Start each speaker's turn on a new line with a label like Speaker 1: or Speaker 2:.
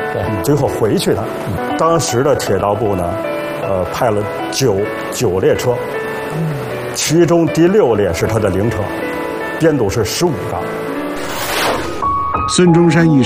Speaker 1: 最后回去的。当时的铁道部呢，派了九列车，其中第6列是他的灵车，编组是15个。
Speaker 2: 孙中山一